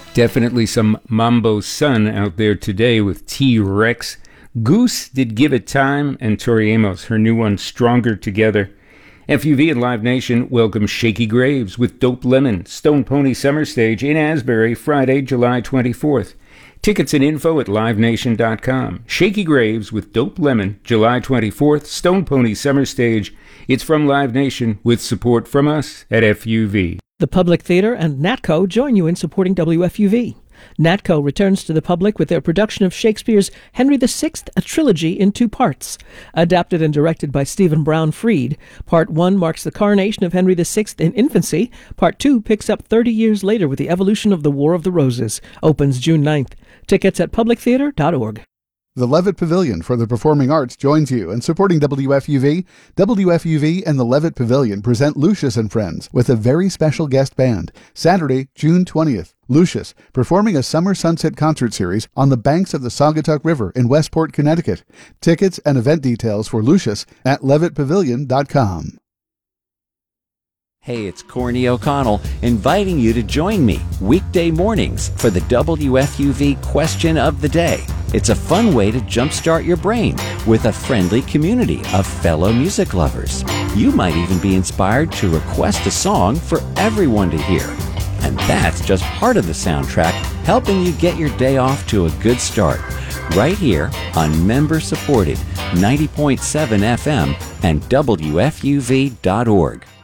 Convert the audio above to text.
Definitely some Mambo Sun out there today with T-Rex. Goose did Give It Time, and Tori Amos, her new one, Stronger Together. FUV and Live Nation welcome Shaky Graves with Dope Lemon, Stone Pony Summer Stage in Asbury, Friday, July 24th. Tickets and info at livenation.com. Shaky Graves with Dope Lemon, July 24th, Stone Pony Summer Stage. It's from Live Nation with support from us at FUV. The Public Theater and NATCO join you in supporting WFUV. NATCO returns to the public with their production of Shakespeare's Henry VI, a trilogy in 2 parts. Adapted and directed by Stephen Brown Freed, Part 1 marks the coronation of Henry VI in infancy. Part 2 picks up 30 years later with the evolution of the War of the Roses. Opens June 9th. Tickets at publictheater.org. The Levitt Pavilion for the Performing Arts joins you in supporting WFUV. WFUV and the Levitt Pavilion present Lucius and Friends with a very special guest band, Saturday, June 20th. Lucius, performing a summer sunset concert series on the banks of the Saugatuck River in Westport, Connecticut. Tickets and event details for Lucius at levittpavilion.com. Hey, it's Corny O'Connell inviting you to join me weekday mornings for the WFUV Question of the Day. It's a fun way to jumpstart your brain with a friendly community of fellow music lovers. You might even be inspired to request a song for everyone to hear. And that's just part of the soundtrack, helping you get your day off to a good start. Right here on member-supported 90.7 FM and WFUV.org.